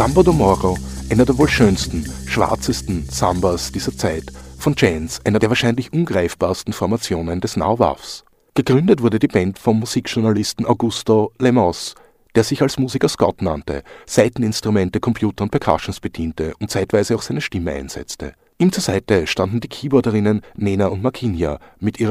Samba do Moro, einer der wohl schönsten, schwarzesten Sambas dieser Zeit, von Chance, einer der wahrscheinlich ungreifbarsten Formationen des Now-Wavs. Gegründet wurde die Band vom Musikjournalisten Augusto Lemos, der sich als Musiker Scott nannte, Saiteninstrumente, Computer und Percussions bediente und zeitweise auch seine Stimme einsetzte. Ihm zur Seite standen die Keyboarderinnen Nena und Marquinhos mit